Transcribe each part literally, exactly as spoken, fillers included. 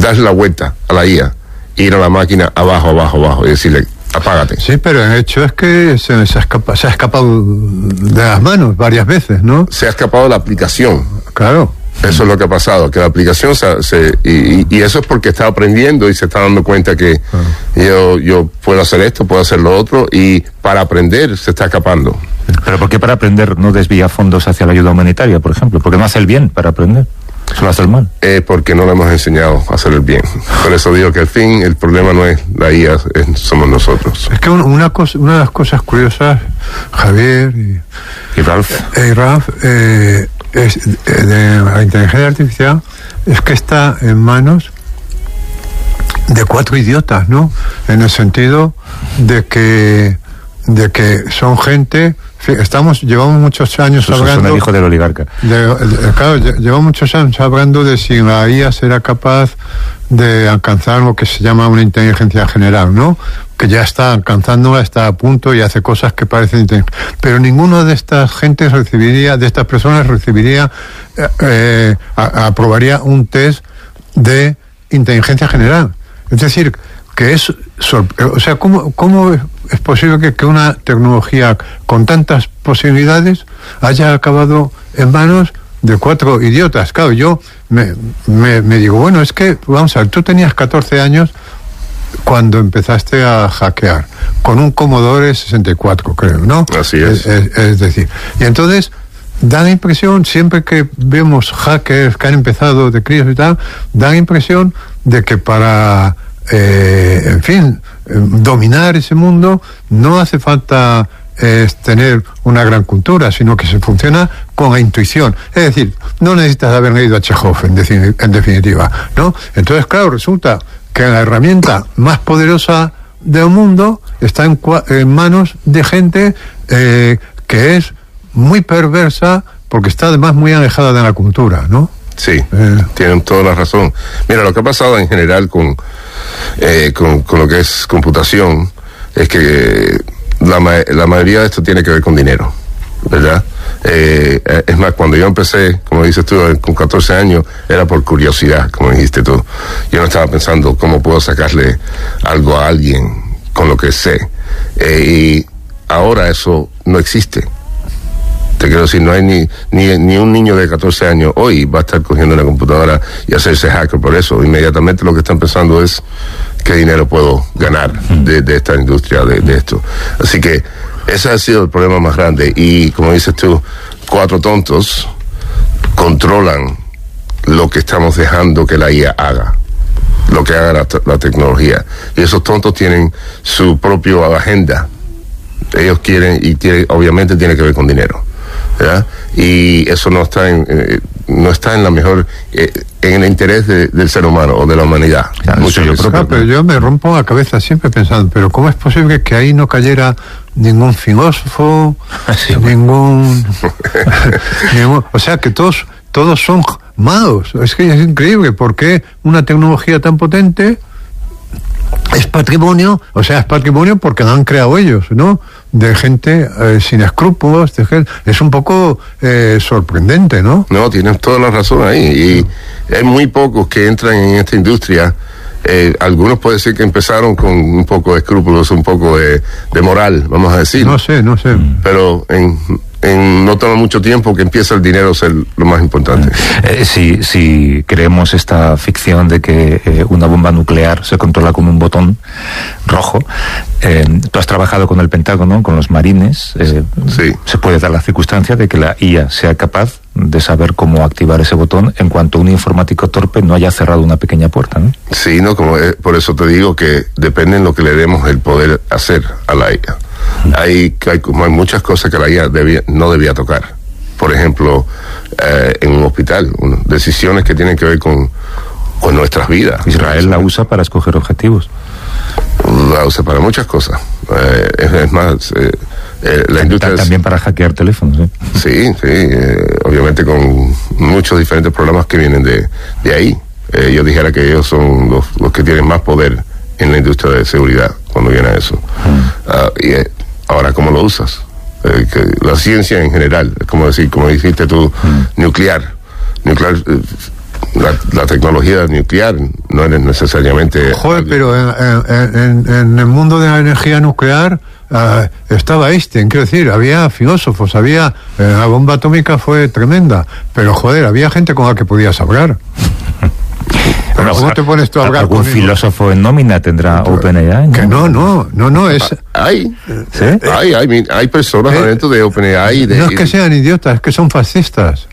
darle la vuelta a la I A, ir a la máquina abajo, abajo, abajo y decirle, apágate. Sí, pero el hecho es que se, se, ha escapa, se ha escapado de las manos varias veces, ¿no? Se ha escapado la aplicación. Claro. Eso es lo que ha pasado, que la aplicación se, se y, y eso es porque está aprendiendo y se está dando cuenta que claro. yo, yo puedo hacer esto, puedo hacer lo otro, y para aprender se está escapando. ¿Pero por qué para aprender no desvía fondos hacia la ayuda humanitaria, por ejemplo? ¿Por qué no hace el bien para aprender? ¿Solo hace el mal? Eh, porque no le hemos enseñado a hacer el bien. Por eso digo que al fin el problema no es la I A, es, somos nosotros. Es que una, cosa, una de las cosas curiosas, Javier y, y Ralph, eh, y Ralph eh, es, de la inteligencia artificial, es que está en manos de cuatro idiotas, ¿no? En el sentido de que de que son gente, estamos llevamos muchos años Eso hablando el hijo del oligarca. De, de, claro, llevamos muchos años hablando de si la I A será capaz de alcanzar lo que se llama una inteligencia general, ¿no? Que ya está alcanzándola, está a punto y hace cosas que parecen inteligentes. Pero ninguno de estas gentes recibiría, de estas personas recibiría, eh, eh, a, aprobaría un test de inteligencia general. Es decir, que es, o sea, ¿cómo, cómo es posible que, que una tecnología con tantas posibilidades haya acabado en manos de cuatro idiotas? Claro, yo me, me, me digo, bueno, es que, vamos a ver, tú tenías catorce años cuando empezaste a hackear, con un Commodore sesenta y cuatro, creo, ¿no? Así es. Es, es, es decir, y entonces da la impresión, siempre que vemos hackers que han empezado de críos y tal, da la impresión de que para... Eh, en fin, eh, dominar ese mundo no hace falta eh, tener una gran cultura, sino que se funciona con la intuición. Es decir, no necesitas haber leído a Chekhov, en, de, en definitiva, ¿no? Entonces, claro, resulta que la herramienta más poderosa del mundo está en, en manos de gente eh, que es muy perversa, porque está además muy alejada de la cultura, ¿no? Sí, eh. tienen toda la razón. Mira, lo que ha pasado en general con, eh, con, con lo que es computación es que la, la mayoría de esto tiene que ver con dinero, ¿verdad? Eh, es más, cuando yo empecé, como dices tú, con catorce años, era por curiosidad, como dijiste tú. Yo no estaba pensando cómo puedo sacarle algo a alguien con lo que sé. Eh, y ahora eso no existe. Te quiero decir, no hay ni, ni, ni un niño de catorce años hoy va a estar cogiendo una computadora y hacerse hacker por eso. Inmediatamente lo que están pensando es qué dinero puedo ganar de, de esta industria, de, de esto. Así que ese ha sido el problema más grande. Y como dices tú, cuatro tontos controlan lo que estamos dejando que la I A haga, lo que haga la, la tecnología. Y esos tontos tienen su propia agenda. Ellos quieren, y tiene, obviamente tiene que ver con dinero, ¿verdad? Y eso no está en eh, no está en la mejor eh, en el interés de, del ser humano o de la humanidad. Claro, Mucho yo, claro, pero yo me rompo la cabeza siempre pensando, pero ¿cómo es posible que ahí no cayera ningún filósofo, sí, ningún, ningún, o sea, que todos todos son malos? Es que es increíble, porque una tecnología tan potente es patrimonio, o sea, es patrimonio porque la han creado ellos, ¿no? De gente eh, sin escrúpulos, de gente, es un poco eh, sorprendente, ¿no? No, tienes toda la razón ahí, y hay muy pocos que entran en esta industria. Eh, algunos puede decir que empezaron con un poco de escrúpulos, un poco de, de moral, vamos a decir. No sé, no sé. Pero en, en no toma mucho tiempo que empieza el dinero a ser lo más importante. Eh, si, si creemos esta ficción de que eh, una bomba nuclear se controla con un botón rojo, eh, tú has trabajado con el Pentágono, con los marines, eh, sí. Se puede dar la circunstancia de que la I A sea capaz de saber cómo activar ese botón en cuanto un informático torpe no haya cerrado una pequeña puerta, ¿no? Sí, no, como es, por eso te digo que depende en lo que le demos el poder hacer a la I A. Hay, hay, hay muchas cosas que la I A debía, no debía tocar. Por ejemplo, eh, en un hospital, un, decisiones que tienen que ver con, con nuestras vidas. Israel la usa para escoger objetivos. La usa para muchas cosas. Eh, es, es más, eh, eh, la industria también es, para hackear teléfonos, ¿eh? Sí, sí, eh, obviamente con muchos diferentes programas que vienen de, de ahí. Eh, yo dijera que ellos son los, los que tienen más poder en la industria de seguridad cuando viene a eso. Mm. Uh, y eh, ahora, ¿cómo lo usas? Eh, que la ciencia en general, como decir, como dijiste tú, mm. nuclear, nuclear, eh, la, la tecnología nuclear no eres necesariamente... Joder, alguien. pero en, en, en, en el mundo de la energía nuclear uh, estaba Einstein, quiero decir, había filósofos, había... Eh, la bomba atómica fue tremenda, pero joder, había gente con la que podías hablar. Pero Bueno, ¿cómo te pones tú a hablar ¿Algún con ellos? filósofo en nómina tendrá OpenAI? Que no, no, no, no, es... Hay, ¿Sí? hay, hay, hay personas Eh, dentro de OpenAI. De, No es que sean idiotas, es que son fascistas.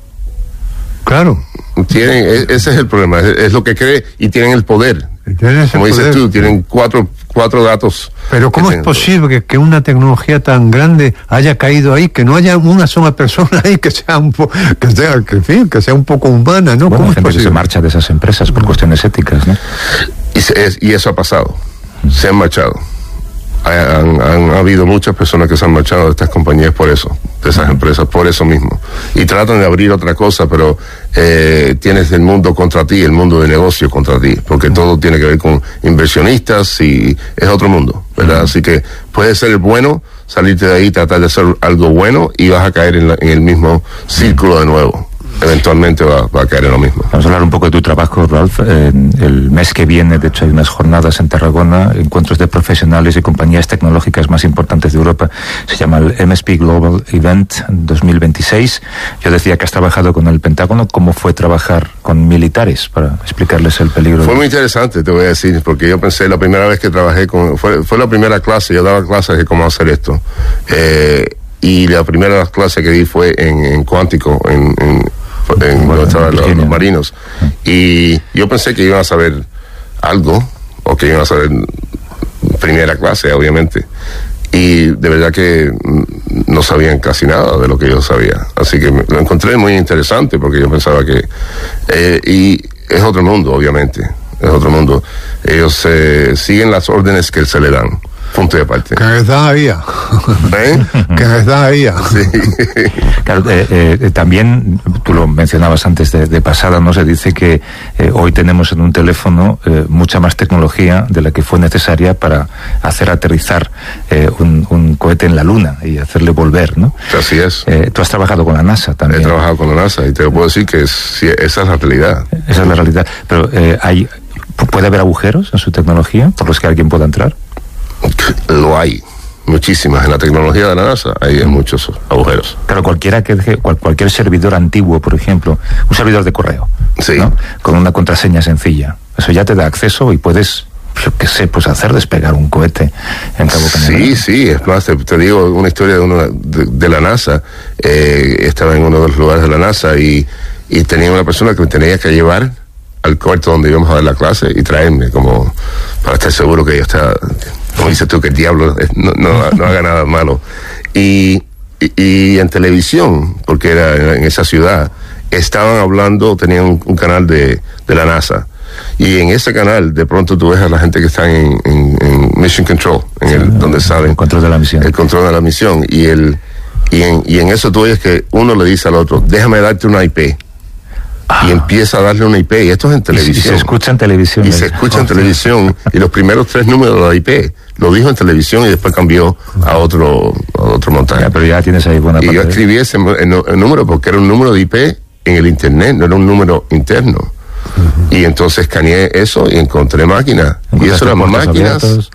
Claro. Tienen, e- ese es el problema, es, es lo que cree y tienen el poder. Y tienen ese Como dices poder. tú, tienen cuatro, cuatro datos. Pero ¿cómo que es tienen- posible que una tecnología tan grande haya caído ahí, que no haya una sola persona ahí que sea un po que sea, que, en fin, que sea un poco humana, ¿no? Bueno, ¿Cómo hay es gente que posible? se marcha de esas empresas por cuestiones éticas, ¿no? Y, se- es- y eso ha pasado. Se han marchado. Ha- Han, han habido muchas personas que se han marchado de estas compañías por eso, de esas empresas, por eso mismo. Y tratan de abrir otra cosa, pero eh, tienes el mundo contra ti, el mundo de negocios contra ti, porque todo tiene que ver con inversionistas y es otro mundo, ¿verdad? Así que puede ser bueno, salirte de ahí, tratar de hacer algo bueno y vas a caer en, la- en el mismo círculo de nuevo. Eventualmente va, va a caer en lo mismo. Vamos a hablar un poco de tu trabajo, Ralph. Eh, el mes que viene, de hecho, hay unas jornadas en Tarragona, encuentros de profesionales y compañías tecnológicas más importantes de Europa. Se llama el M S P Global Event dos mil veintiséis. Yo decía que has trabajado con el Pentágono. ¿Cómo fue trabajar con militares para explicarles el peligro? Fue muy interesante, te voy a decir, porque yo pensé la primera vez que trabajé con... Fue, fue la primera clase, yo daba clases de cómo hacer esto. Eh, y la primera clase que di fue en, en Cuántico, en... en en Bueno, donde estaban en los, Virginia. los marinos. Y yo pensé que iban a saber algo, o que iban a saber primera clase, obviamente. Y de verdad que mm, no sabían casi nada de lo que yo sabía. Así que me- lo encontré muy interesante, porque yo pensaba que... eh, y es otro mundo, obviamente. Es otro mundo. Ellos eh, siguen las órdenes que se le dan. Punto y aparte. Que les dan ahí. ¿Eh? Que les dan ahí. Sí. Claro, eh, eh, también, tú lo mencionabas antes de, de pasada, ¿no? Se dice que eh, hoy tenemos en un teléfono eh, mucha más tecnología de la que fue necesaria para hacer aterrizar eh, un, un cohete en la Luna y hacerle volver, ¿no? Así es. Eh, tú has trabajado con la NASA también. He trabajado con la NASA y te puedo decir que es- sí, esa es la realidad. Esa es la realidad. Pero eh, hay, ¿puede haber agujeros en su tecnología por los que alguien pueda entrar? Lo hay. Muchísimas. En la tecnología de la NASA hay muchos agujeros. Claro, cualquiera que deje, cual- cualquier servidor antiguo, por ejemplo, un servidor de correo, Sí. ¿no? Con una contraseña sencilla, eso ya te da acceso y puedes, yo qué sé, pues hacer despegar un cohete en Cabo Cañaveral. Sí, sí, es más, te, te digo una historia de, uno de, de la NASA. Eh, estaba en uno de los lugares de la NASA y, y tenía una persona que me tenía que llevar al cuarto donde íbamos a dar la clase y traerme, como para estar seguro que ella está, como dices tú, que el diablo eh, no, no, no haga nada malo. Y, y, y en televisión, porque era en, en esa ciudad, estaban hablando, tenían un, un canal de, de la NASA. Y en ese canal, de pronto tú ves a la gente que está en, en, en Mission Control, en el, donde saben El control de la misión. el control de la misión. Y el y en, y en eso tú oyes que uno le dice al otro, déjame darte una I P. Ah. Y empieza a darle una I P. Y esto es en Y, y televisión. se escucha en televisión. Y se escucha en televisión. Y los primeros tres números de la I P lo dijo en televisión y después cambió a otro, a otro montaje. Ya, pero ya tienes ahí buena Y parte yo de- escribí ese mu- el, nu- el número porque era un número de I P en el internet, no era un número interno. Y entonces escaneé eso y encontré máquinas. Y eso Encontraste eran puertos máquinas abiertos.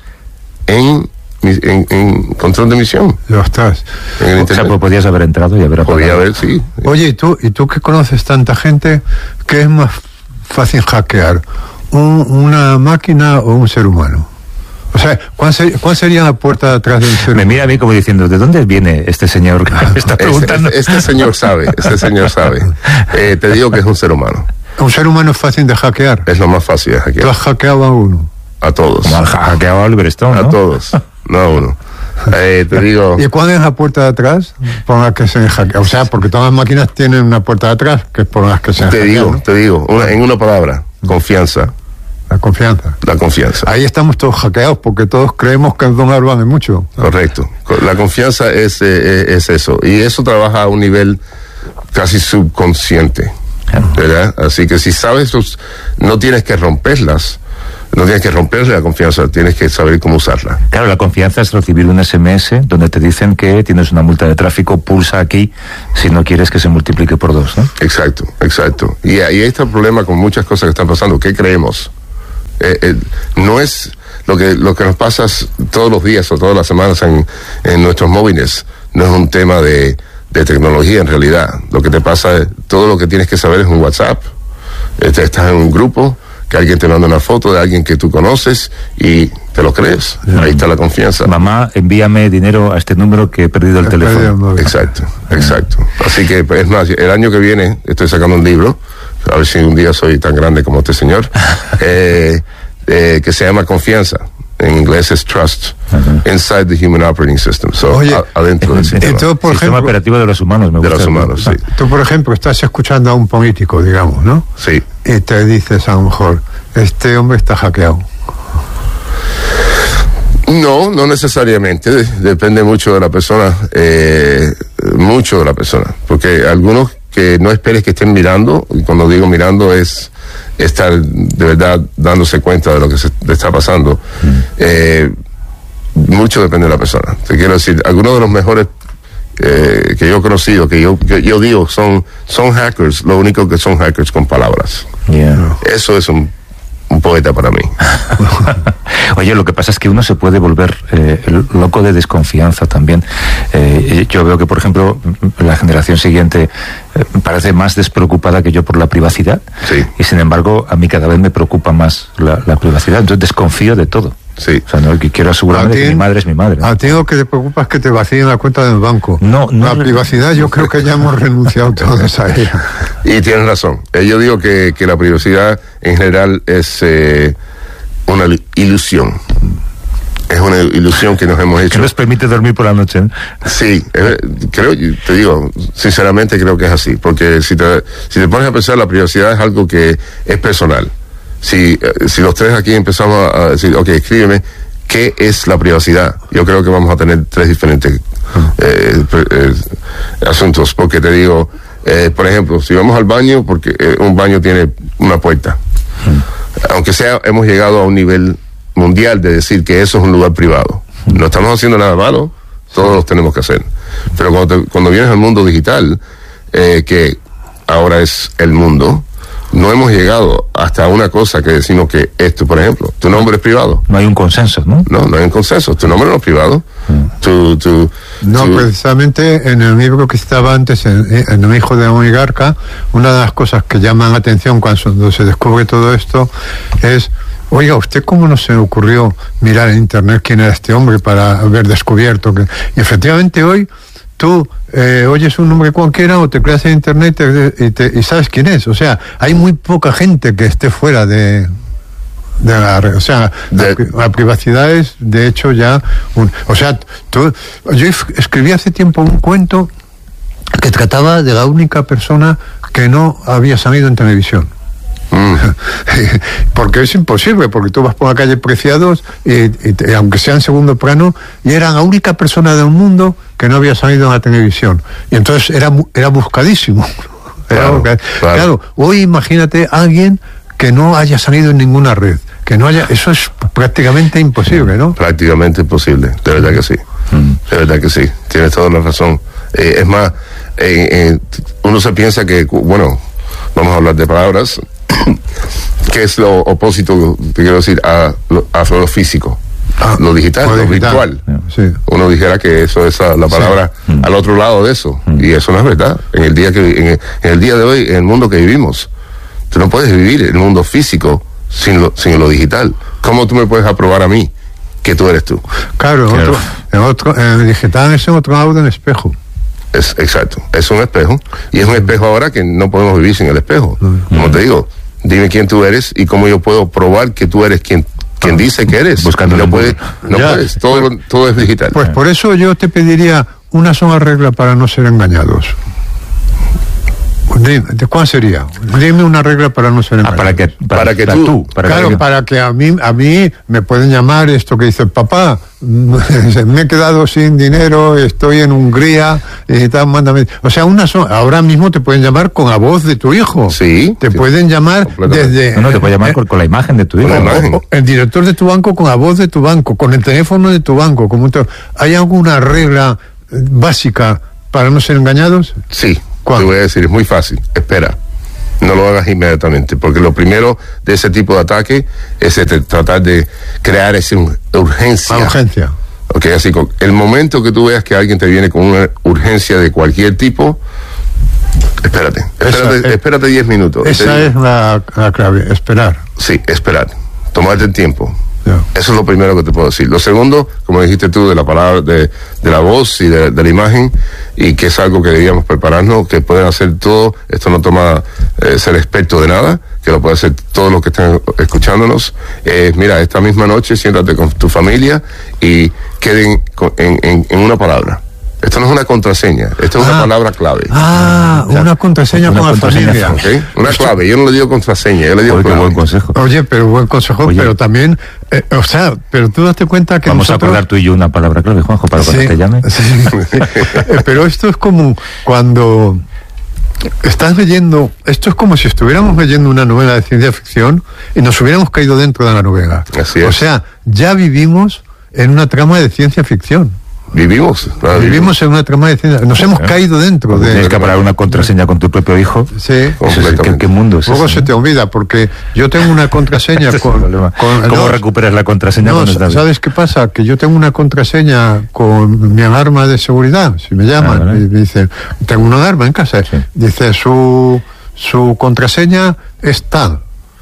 en, mi- en, en control de misión. Ya estás. En el O sea, internet. pues podías haber entrado y haber apagado. Podía haber, sí. Oye, ¿y tú, ¿y tú que conoces tanta gente, qué es más fácil hackear? ¿Un- ¿Una máquina o un ser humano? O sea, ¿cuál, ser- cuál sería la puerta de atrás de un ser Me humano? mira a mí como diciendo, ¿de dónde viene este señor que me está Este, preguntando? este- este señor sabe, este señor sabe. Eh, te digo que es un ser humano. Un ser humano es fácil de hackear. Es lo más fácil de Tú hackear. has hackeado a uno. A todos. Como ha hackeado a Oliver Stone, A ¿no? todos. No a uno. Eh, te digo, ¿Y cuál es la puerta de atrás por la que se hackea? O sea, porque todas las máquinas tienen una puerta de atrás que es por las que se te hackean, digo, ¿no? te digo, una- en una palabra, confianza. La confianza. La confianza. Ahí estamos todos hackeados porque todos creemos que el don vale mucho. Correcto. Co- La confianza es, eh, es eso. Y eso trabaja a un nivel casi subconsciente. ¿Verdad? Así que si sabes, sus- no tienes que romperlas. No tienes que romperle la confianza, tienes que saber cómo usarla. Claro, la confianza es recibir un S M S donde te dicen que tienes una multa de tráfico, pulsa aquí si no quieres que se multiplique por dos, ¿no? Exacto, exacto. Y ahí está el problema con muchas cosas que están pasando. ¿Qué creemos? Eh, eh, no es lo que lo que nos pasa todos los días o todas las semanas en, en nuestros móviles. No es un tema de, de tecnología en realidad. Lo que te pasa es, todo lo que tienes que saber es un WhatsApp. Este, estás en un grupo, que alguien te manda una foto de alguien que tú conoces y te lo crees. Mm. Ahí está la confianza. Mamá, envíame dinero a este número que he perdido el he teléfono. Perdido. Exacto, exacto. Así que, es más, el año que viene estoy sacando un libro, a ver si un día soy tan grande como este señor, eh, eh, que se llama Confianza. En inglés es Trust, uh-huh. Inside the Human Operating System. So, Oye, a, adentro del sistema. Entonces, por sistema ejemplo, operativo de los humanos, me de gusta. los humanos, sí. Tú, por ejemplo, estás escuchando a un político, digamos, ¿no? Sí. Y te dices a lo mejor, este hombre está hackeado. No, no necesariamente. Depende mucho de la persona, eh, mucho de la persona. Porque algunos que no esperes que estén mirando, y cuando digo mirando es estar de verdad dándose cuenta de lo que se está pasando. Mm. Eh, mucho depende de la persona. Te quiero decir, algunos de los mejores eh, que yo he conocido, que yo, que yo digo, son, son hackers, lo único que son hackers con palabras. Yeah. Eso es un, un poeta para mí. Oye, lo que pasa es que uno se puede volver eh, loco de desconfianza también. Eh, yo veo que, por ejemplo, la generación siguiente eh, parece más despreocupada que yo por la privacidad. Sí. Y sin embargo, a mí cada vez me preocupa más la, la privacidad. Entonces desconfío de todo. Sí. O sea, no, quiero asegurarme de que mi madre es mi madre, ¿no? A ti lo que te preocupa es que te vacíen la cuenta del banco. No, no. La privacidad yo creo que ya hemos renunciado todos a ella. Y tienes razón. Eh, yo digo que, que la privacidad en general es eh, una ilusión. Es una ilusión que nos hemos hecho. Que nos permite dormir por la noche, ¿no? Sí, eh, creo, te digo, sinceramente creo que es así. Porque si te, si te pones a pensar, la privacidad es algo que es personal. Si, si los tres aquí empezamos a decir, ok, escríbeme, ¿qué es la privacidad? Yo creo que vamos a tener tres diferentes eh, eh, asuntos, porque te digo, eh, por ejemplo, si vamos al baño, porque eh, un baño tiene una puerta, aunque sea, hemos llegado a un nivel mundial de decir que eso es un lugar privado. No estamos haciendo nada malo, todos los tenemos que hacer. Pero cuando, te, cuando vienes al mundo digital, eh, que ahora es el mundo, no hemos llegado hasta una cosa que decimos que esto, por ejemplo, tu nombre es privado. No hay un consenso, ¿no? No, no hay un consenso. Tu nombre no es privado. Mm. Tu, tu, no, tu... precisamente en el libro que estaba antes, en, en El hijo de la oligarca, una de las cosas que llaman la atención cuando se descubre todo esto es, oiga, ¿usted cómo no se le ocurrió mirar en internet quién era este hombre para haber descubierto que... Y efectivamente hoy tú eh, oyes un nombre cualquiera o te creas en internet y, te, y sabes quién es. O sea, hay muy poca gente que esté fuera de, de la red. O sea, de... La, la privacidad es, de hecho, ya... Un, o sea, tú, yo escribí hace tiempo un cuento que trataba de la única persona que no había salido en televisión. Mm. Porque es imposible, porque tú vas por la calle Preciados y, y, y aunque sea en segundo plano, y era la única persona del mundo que no había salido en la televisión, y entonces era era buscadísimo. Era claro, buscad... claro. claro, hoy imagínate a alguien que no haya salido en ninguna red, que no haya, eso es prácticamente imposible, ¿no? Prácticamente imposible, de verdad que sí, mm. de verdad que sí, tienes toda la razón. Eh, es más, eh, eh, uno se piensa que, bueno, vamos a hablar de palabras, que es lo opósito, te quiero decir, a lo, a lo físico, ah, lo digital, lo digital. virtual. Sí. Uno dijera que eso es la palabra sí. al otro lado de eso, mm. y eso no es verdad. En el día que en el, en el día de hoy, en el mundo que vivimos, tú no puedes vivir el mundo físico sin lo, sin lo digital. ¿Cómo tú me puedes aprobar a mí que tú eres tú? Claro, en otro, en otro, en el digital es en otro lado del espejo. Es, exacto, es un espejo, y es un espejo ahora que no podemos vivir sin el espejo. Mm. Como te digo, dime quién tú eres y cómo yo puedo probar que tú eres quien, quien dice que eres. Buscando no puedes, no ya, puedes, todo, pues, todo es digital. Pues por eso yo te pediría una sola regla para no ser engañados. Dime, ¿cuál sería? Dime una regla para no ser engañados. Ah, para que, para, para que para tú, tú para claro, que... para que a mí, a mí me pueden llamar esto que dice, papá, me he quedado sin dinero, estoy en Hungría, y tal, mándame. O sea, una so... ahora mismo te pueden llamar con la voz de tu hijo. Sí. Te sí, pueden llamar desde... No, no, te puede llamar eh, con, con la imagen de tu hijo. O, o, el director de tu banco con la voz de tu banco, con el teléfono de tu banco. Como te... ¿Hay alguna regla básica para no ser engañados? Sí. ¿Cuál? Te voy a decir, es muy fácil. Espera. no lo hagas inmediatamente, porque lo primero de ese tipo de ataque es este, tratar de crear esa urgencia. La urgencia. Ok, así que el momento que tú veas que alguien te viene con una urgencia de cualquier tipo, espérate, espérate, esa, espérate diez minutos. Esa es la, la clave, esperar. Sí, esperar, tomarte el tiempo. Yeah. Eso es lo primero que te puedo decir. Lo segundo, como dijiste tú, de la palabra, de, de la voz y de, de la imagen, y que es algo que debíamos prepararnos, que pueden hacer todo. Esto no toma eh, ser experto de nada, que lo puede hacer todos los que están escuchándonos. Eh, mira, esta misma noche siéntate con tu familia y queden con, en, en, en una palabra. Esto no es una contraseña, esto es ah, una palabra clave. Ah, o sea, una contraseña una con contraseña la familia. ¿Okay? Una clave, yo no le digo contraseña, yo le digo buen consejo. Oye, pero buen consejo, Oye. pero también, eh, o sea, pero tú date cuenta que vamos nosotros... a acordar tú y yo una palabra clave, Juanjo, para cuando sí, te llame. Sí, sí. eh, pero esto es como cuando estás leyendo, esto es como si estuviéramos leyendo una novela de ciencia ficción y nos hubiéramos caído dentro de la novela. Así es. O sea, ya vivimos en una trama de ciencia ficción. Vivimos, claro, vivimos en una trama de ciencia. Nos hemos caído dentro de. Tienes que parar una contraseña con tu propio hijo. Sí, es, ¿qué, ¿qué mundo es Luego ese, se ¿no? te olvida porque yo tengo una contraseña con, con. ¿Cómo no, recuperas la contraseña? No, ¿sabes qué pasa? Que yo tengo una contraseña con mi alarma de seguridad. Si me llaman, ah, ¿vale? Y me dicen, tengo una alarma en casa. Sí. Dice su su contraseña es tal,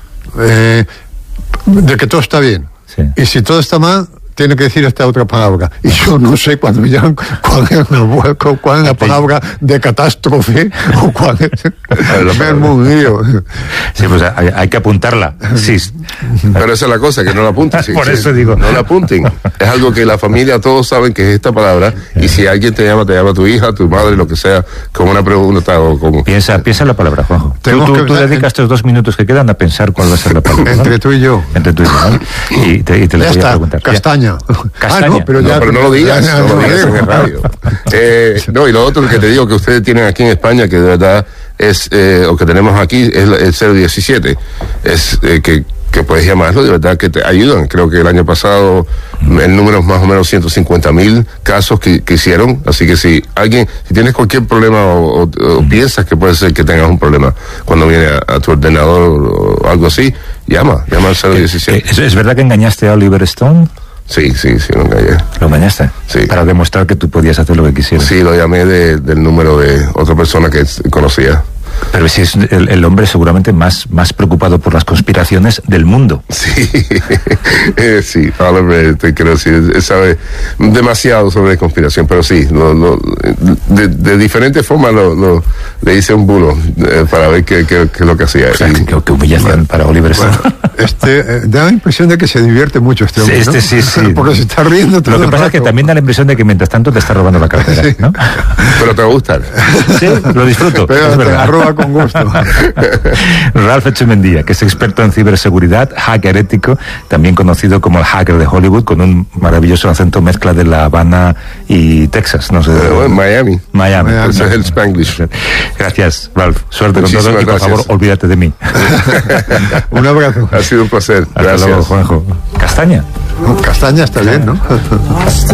eh, de que todo está bien. Sí. Y si todo está mal, tiene que decir esta otra palabra. Y yo no sé cuando me llaman cuál es la, cuál es la palabra de catástrofe o cuál es. Me un lío. Sí, pues hay, hay que apuntarla. Sí. Pero esa es la cosa, que no la apunten. Sí, Por sí, eso digo. No la apunten. Es algo que la familia, todos saben que es esta palabra. Y si alguien te llama, te llama tu hija, tu madre, lo que sea, como una pregunta o como. Piensa, piensa la palabra, Juanjo. Tú, tú, tú dedicas estos dos minutos que quedan a pensar cuál va a ser la palabra. Entre ¿no? tú y yo. Entre tú y yo, ¿no? Y te, y te ya la voy está, a preguntar. Castaña. Castaña. Ah, no, pero, ya, no, pero no lo digas, no, no lo digas en el radio. Eh, no, y lo otro que te digo que ustedes tienen aquí en España, que de verdad es, eh, o que tenemos aquí, es el cero diecisiete. Es eh, que, que puedes llamarlo, de verdad que te ayudan. Creo que el año pasado el número es más o menos ciento cincuenta mil casos que, que hicieron. Así que si alguien, si tienes cualquier problema o, o, o piensas que puede ser que tengas un problema cuando viene a, a tu ordenador o algo así, llama, llama al cero diecisiete. ¿Es, ¿Es verdad que engañaste a Oliver Stone? Sí, sí, sí, lo engañé. ¿Lo engañaste? Sí. Para demostrar que tú podías hacer lo que quisieras. Sí, lo llamé de, del número de otra persona que conocía. Pero si es el, el hombre seguramente más, más preocupado por las conspiraciones del mundo. Sí, eh, sí, Oliver, te quiero decir, él sabe demasiado sobre conspiración, pero sí, lo, lo, de, de diferentes formas lo, lo, le hice un bulo eh, para ver qué, qué, qué es lo que hacía. O sea, y, qué, qué humillación bueno, para Oliver. Bueno, este, eh, da la impresión de que se divierte mucho este hombre, sí, este, ¿no? sí, sí. Porque se está riendo todo Lo que el pasa rato. es que también da la impresión de que mientras tanto te está robando la cartera, sí. ¿no? Pero te va a gustar. Sí, lo disfruto. Pero es te verdad. la roba con gusto. Ralph Echemendía, que es experto en ciberseguridad, hacker ético, también conocido como el hacker de Hollywood, con un maravilloso acento mezcla de La Habana y Texas, no sé. Eh, bueno, Miami. Miami. Miami. Ese es el Spanglish. Gracias, Ralph. Suerte Muchísimas con todo y por gracias. favor, olvídate de mí. Un abrazo. Ha sido un placer. Hasta Gracias. luego, Juanjo. Castaña. No, Castaña está bien, ¿no?